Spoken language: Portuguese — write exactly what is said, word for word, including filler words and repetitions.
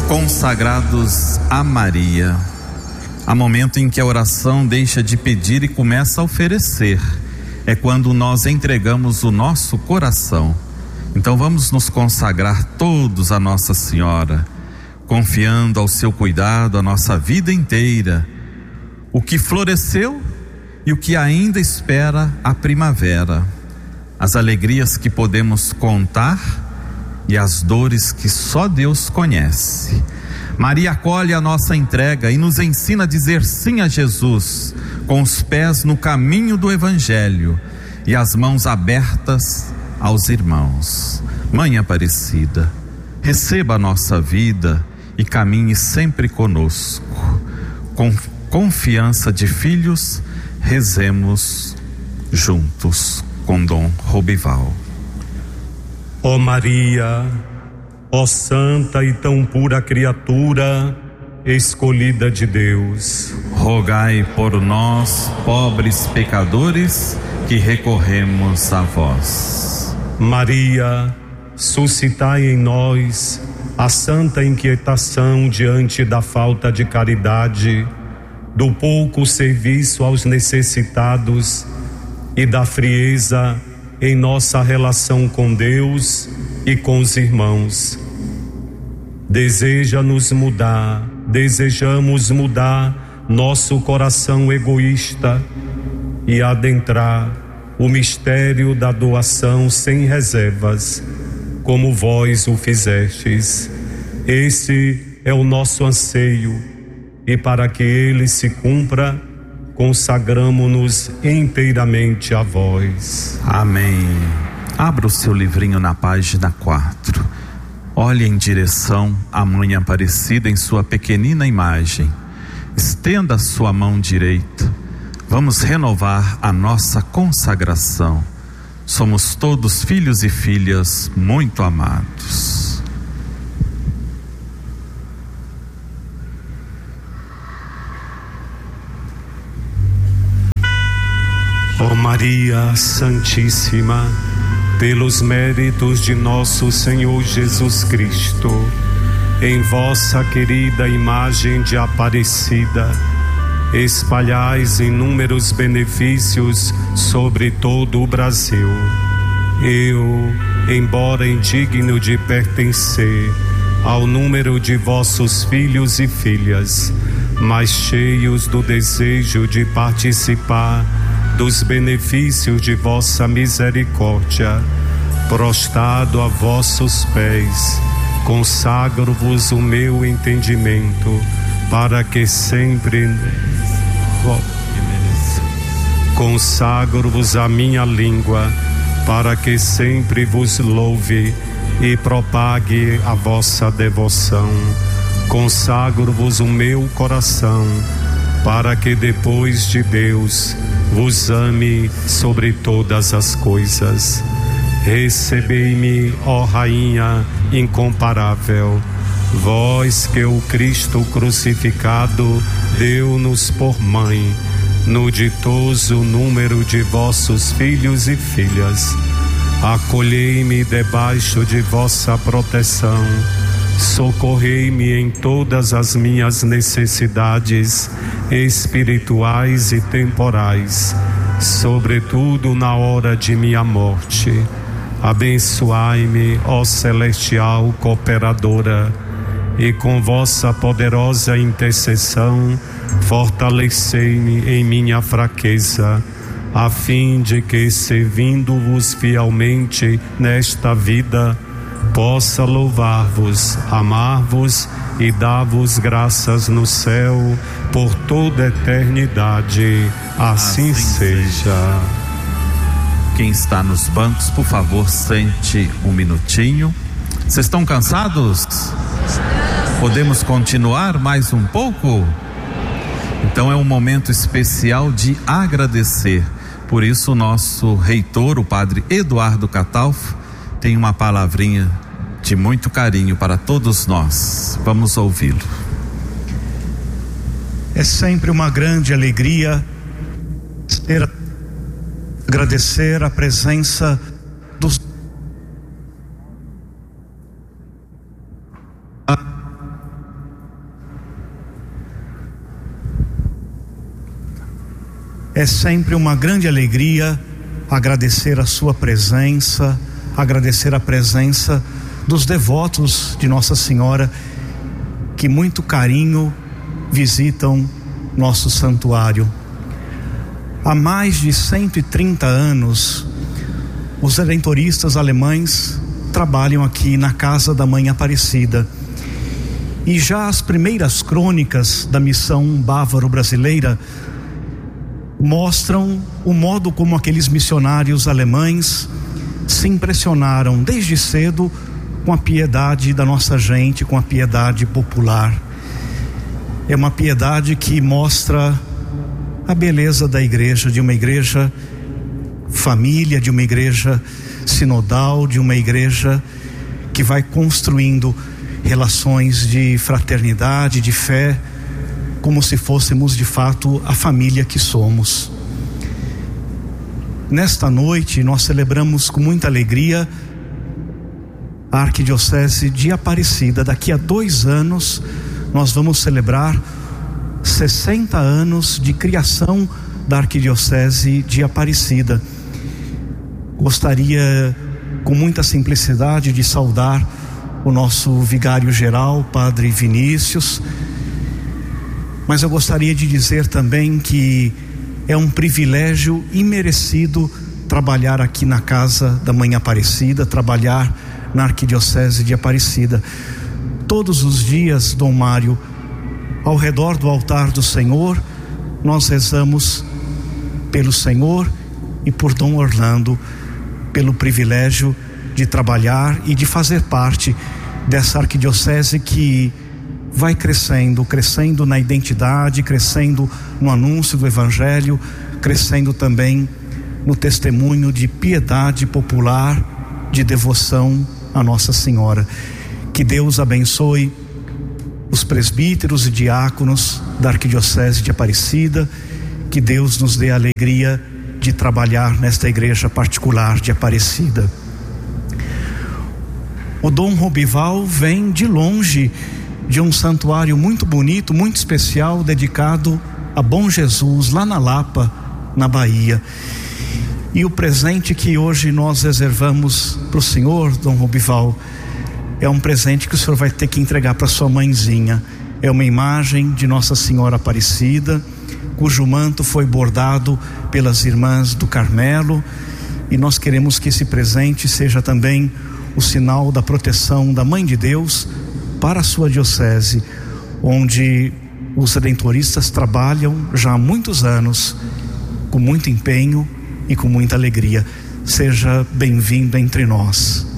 Consagrados a Maria. Há momento em que a oração deixa de pedir e começa a oferecer. É quando nós entregamos o nosso coração. Então vamos nos consagrar todos a Nossa Senhora, confiando ao seu cuidado a nossa vida inteira, o que floresceu e o que ainda espera a primavera, as alegrias que podemos contar e as dores que só Deus conhece. Maria acolhe a nossa entrega e nos ensina a dizer sim a Jesus, com os pés no caminho do Evangelho e as mãos abertas aos irmãos. Mãe Aparecida, receba a nossa vida e caminhe sempre conosco. Com confiança de filhos, rezemos juntos com Dom Robival. Ó Maria, ó santa e tão pura criatura, escolhida de Deus, rogai por nós, pobres pecadores, que recorremos a vós. Maria, suscitai em nós a santa inquietação diante da falta de caridade, do pouco serviço aos necessitados e da frieza em nossa relação com Deus e com os irmãos. Deseja-nos mudar, desejamos mudar nosso coração egoísta e adentrar o mistério da doação sem reservas, como vós o fizestes. Esse é o nosso anseio, e para que ele se cumpra, consagramo-nos inteiramente a vós. Amém. Abra o seu livrinho na página quatro. Olhe em direção à Mãe Aparecida em sua pequenina imagem. Estenda a sua mão direita. Vamos renovar a nossa consagração. Somos todos filhos e filhas muito amados. Ó Maria Santíssima, pelos méritos de nosso Senhor Jesus Cristo, em vossa querida imagem de Aparecida, espalhais inúmeros benefícios sobre todo o Brasil. Eu, embora indigno de pertencer ao número de vossos filhos e filhas, mas cheios do desejo de participar dos benefícios de vossa misericórdia, prostrado a vossos pés, consagro-vos o meu entendimento, para que sempre consagro-vos a minha língua, para que sempre vos louve e propague a vossa devoção. Consagro-vos o meu coração, para que depois de Deus vos ame sobre todas as coisas. Recebei-me, ó Rainha incomparável, vós que o Cristo crucificado deu-nos por mãe, no ditoso número de vossos filhos e filhas. Acolhei-me debaixo de vossa proteção, socorrei-me em todas as minhas necessidades espirituais e temporais, sobretudo na hora de minha morte. Abençoai-me, ó celestial cooperadora, e com vossa poderosa intercessão fortalecei-me em minha fraqueza, a fim de que, servindo-vos fielmente nesta vida, possa louvar-vos, amar-vos e dar-vos graças no céu por toda a eternidade. Assim, assim seja. seja. Quem está nos bancos, por favor, sente um minutinho. Vocês estão cansados? Podemos continuar mais um pouco? Então é um momento especial de agradecer. Por isso o nosso reitor, o padre Eduardo Catalfo, tem uma palavrinha de muito carinho para todos nós. Vamos ouvi-lo. É sempre uma grande alegria ter, agradecer a presença dos É sempre uma grande alegria agradecer a sua presença, agradecer a presença dos devotos de Nossa Senhora que muito carinho visitam nosso santuário. Há mais de cento e trinta anos, os redentoristas alemães trabalham aqui na Casa da Mãe Aparecida. E já as primeiras crônicas da missão bávaro-brasileira mostram o modo como aqueles missionários alemães se impressionaram desde cedo com a piedade da nossa gente, com a piedade popular. É uma piedade que mostra a beleza da igreja, de uma igreja família, de uma igreja sinodal, de uma igreja que vai construindo relações de fraternidade, de fé, como se fôssemos de fato a família que somos. Nesta noite nós celebramos com muita alegria a Arquidiocese de Aparecida. Daqui a dois anos nós vamos celebrar sessenta anos de criação da Arquidiocese de Aparecida. Gostaria com muita simplicidade de saudar o nosso vigário-geral, Padre Vinícius, mas eu gostaria de dizer também que é um privilégio imerecido trabalhar aqui na Casa da Mãe Aparecida, trabalhar na Arquidiocese de Aparecida. Todos os dias, Dom Mário, ao redor do altar do Senhor, nós rezamos pelo Senhor e por Dom Orlando, pelo privilégio de trabalhar e de fazer parte dessa arquidiocese que vai crescendo, crescendo na identidade, crescendo no anúncio do Evangelho, crescendo também no testemunho de piedade popular, de devoção a Nossa Senhora. Que Deus abençoe os presbíteros e diáconos da Arquidiocese de Aparecida, que Deus nos dê a alegria de trabalhar nesta igreja particular de Aparecida. O Dom Robival vem de longe, de um santuário muito bonito, muito especial, dedicado a Bom Jesus, lá na Lapa, na Bahia. E o presente que hoje nós reservamos para o senhor, Dom Robival, é um presente que o senhor vai ter que entregar para sua mãezinha. É uma imagem de Nossa Senhora Aparecida, cujo manto foi bordado pelas irmãs do Carmelo, e nós queremos que esse presente seja também o sinal da proteção da Mãe de Deus para a sua diocese, onde os redentoristas trabalham já há muitos anos, com muito empenho e com muita alegria. Seja bem-vindo entre nós.